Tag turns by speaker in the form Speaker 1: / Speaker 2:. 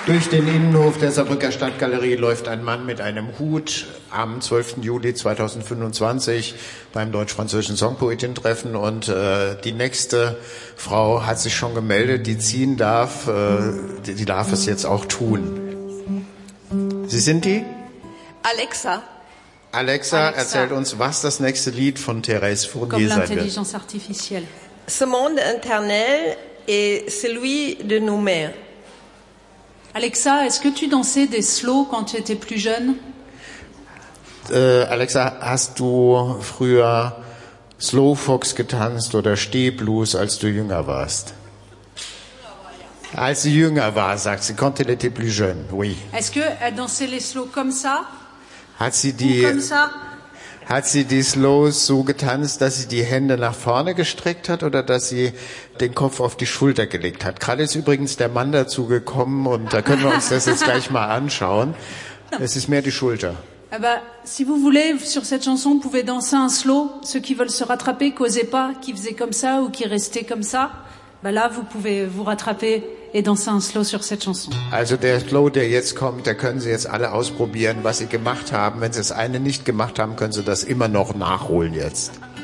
Speaker 1: Durch den Innenhof der Saarbrücker Stadtgalerie läuft ein Mann mit einem Hut am 12. Juli 2025 beim deutsch-französischen Songpoetentreffen und die nächste Frau hat sich schon gemeldet, die ziehen darf, die darf es jetzt auch tun. Sie sind die?
Speaker 2: Alexa.
Speaker 1: Alexa erzählt uns, was das nächste Lied von Thérèse Fournier sein wird.
Speaker 2: Ce monde éternel est celui de nos mères.
Speaker 3: Alexa, est-ce que tu dansais des slow quand tu étais plus jeune?
Speaker 1: Alexa, hast du früher Slowfox getanzt oder Stehblues, als du jünger warst? Als sie jünger war, sagt sie, quand elle était plus jeune, oui.
Speaker 3: Est-ce que elle dansait les slow comme ça?
Speaker 1: Hat sie
Speaker 3: Comme ça?
Speaker 1: Hat sie die Slows so getanzt, dass sie die Hände nach vorne gestreckt hat oder dass sie den Kopf auf die Schulter gelegt hat? Gerade ist übrigens der Mann dazu gekommen und da können wir uns das jetzt gleich mal anschauen. Es ist mehr die Schulter.
Speaker 3: Ah bah, si vous voulez, sur cette chanson, vous pouvez danser un slow. Ceux qui veulent se rattraper, qui osaient pas, qui faisaient comme ça ou qui restaient comme ça, bah là, vous pouvez vous rattraper et danser un slow sur cette chanson.
Speaker 1: Also der Slow, der jetzt kommt, da können Sie jetzt alle ausprobieren, was Sie gemacht haben. Wenn Sie das eine nicht gemacht haben, können Sie das immer noch nachholen jetzt.